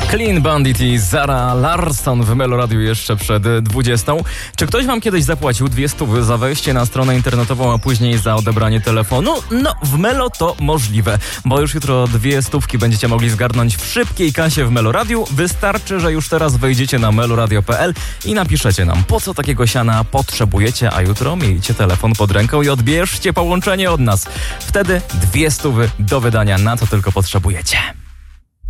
Clean Bandit i Zara Larsson w Melo Radiu jeszcze przed 20. Czy ktoś wam kiedyś zapłacił 200 za wejście na stronę internetową, a później za odebranie telefonu? No, w Melo to możliwe, bo już jutro 200 będziecie mogli zgarnąć w szybkiej kasie w Melo Radiu. Wystarczy, że już teraz wejdziecie na meloradio.pl i napiszecie nam, po co takiego siana potrzebujecie, a jutro miejcie telefon pod ręką i odbierzcie połączenie od nas. Wtedy 200 do wydania, na co tylko potrzebujecie.